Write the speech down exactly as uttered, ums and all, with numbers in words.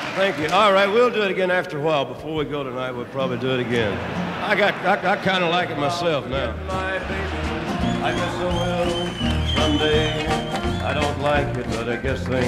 Thank you. All right, we'll do it again after a while. Before we go tonight, we'll probably do it again. I got, I, I kind of like it myself now. My baby, I guess I will someday. I don't like it, but I guess things